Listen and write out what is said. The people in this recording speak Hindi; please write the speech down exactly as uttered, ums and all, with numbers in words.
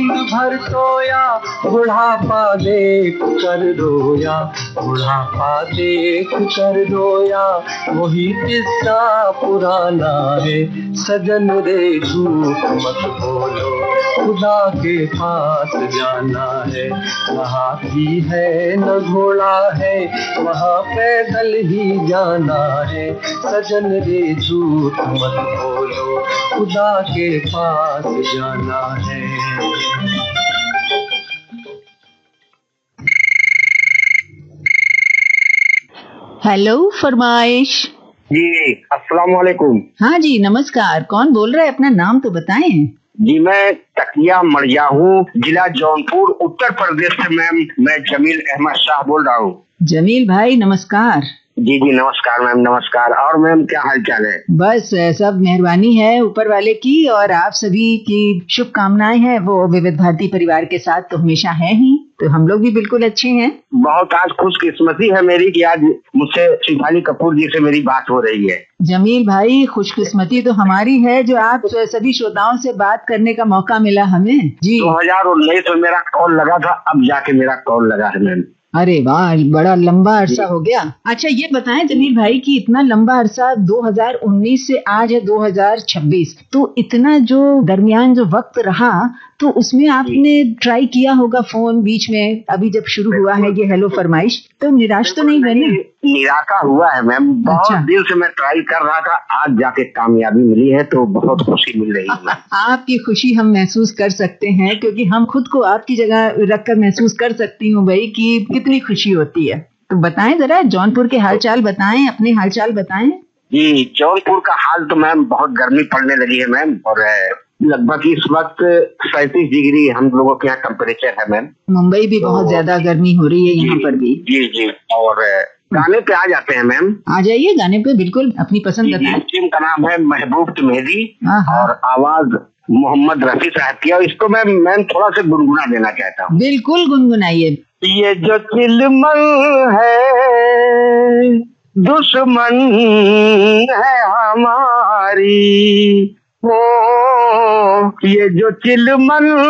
नींद भर सोया, बुढ़ापा देख कर रोया, बुढ़ापा देख कर रोया, वही किस्सा पुराना है। सजन रे झूठ मत बोलो, खुदा के पास जाना है। वहाँ भी है न घोड़ा है, वहाँ पैदल ही जाना है। सजन रे झूठ मत बोलो, खुदा के पास जाना है। हेलो, फरमाइश। जी अस्सलाम वालेकुम। हाँ जी नमस्कार, कौन बोल रहा है? अपना नाम तो बताएं। जी मैं तकिया मरिया हूँ, जिला जौनपुर, उत्तर प्रदेश से। मैम मैं जमील अहमद शाह बोल रहा हूँ। जमील भाई नमस्कार। जी जी नमस्कार मैम, नमस्कार। और मैम क्या हाल चाल है? बस सब मेहरबानी है ऊपर वाले की, और आप सभी की शुभकामनाएं हैं। वो विविध भारती परिवार के साथ तो हमेशा है ही, तो हम लोग भी बिल्कुल अच्छे हैं। बहुत आज खुशकिस्मती है मेरी कि आज मुझसे शिफाली कपूर जी से मेरी बात हो रही है। जमील भाई खुशकिस्मती तो हमारी है जो आप सभी श्रोताओं से बात करने का मौका मिला हमें। जी दो हजार उन्नीस में मेरा कॉल लगा था, अब जाके मेरा कॉल लगा है मैम। अरे वाह, बड़ा लंबा अरसा हो गया। अच्छा ये बताएं जमील भाई कि इतना लंबा अरसा दो हज़ार उन्नीस से आज है दो हज़ार छब्बीस, तो इतना जो दरमियान जो वक्त रहा, तो उसमें आपने ट्राई किया होगा फोन बीच में, अभी जब शुरू हुआ है ये हेलो फरमाइश, तो निराश तो नहीं बने? निराशा हुआ है मैम, बहुत अच्छा। दिल से मैं ट्राई कर रहा था, आज जाके कामयाबी मिली है तो बहुत खुशी मिल रही है। आपकी खुशी हम महसूस कर सकते हैं, क्योंकि हम खुद को आपकी जगह रखकर महसूस कर सकती हूँ भाई कि कितनी खुशी होती है। तो बताएं जरा जौनपुर के हालचाल बताएं, अपने हालचाल बताएं। जी जौनपुर का हाल तो मैम बहुत गर्मी पड़ने लगी है मैम, और लगभग इस वक्त सैंतीस डिग्री हम लोगों के यहाँ टेम्परेचर है मैम। मुंबई भी बहुत ज्यादा गर्मी हो रही है यहाँ पर भी। जी जी। और गाने पे आ जाते हैं मैम। आ जाइए गाने पे, बिल्कुल अपनी पसंद बताएं। टीम का नाम है महबूब की मेहदी और आवाज मोहम्मद रफी साहब की, और इसको मैं मैम थोड़ा सा गुनगुना देना चाहता हूँ। बिल्कुल गुनगुनाइए। ये जो चिलमन है दुश्मन है हमारी, वो ये जो चिलमन